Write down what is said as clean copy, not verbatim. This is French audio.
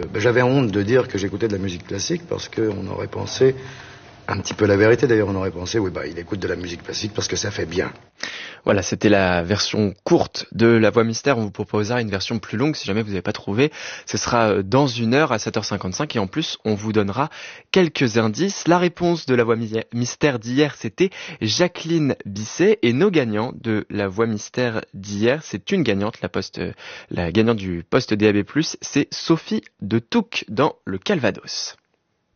j'avais honte de dire que j'écoutais de la musique classique parce qu'on aurait pensé, un petit peu la vérité d'ailleurs, on aurait pensé, il écoute de la musique classique parce que ça fait bien. Voilà, c'était la version courte de La Voix Mystère. On vous proposera une version plus longue si jamais vous n'avez pas trouvé. Ce sera dans 1 heure à 7h55 et en plus, on vous donnera quelques indices. La réponse de La Voix Mystère d'hier, c'était Jacqueline Bisset et nos gagnants de La Voix Mystère d'hier, c'est une gagnante, la gagnante du poste DAB+, c'est Sophie de Touques dans le Calvados.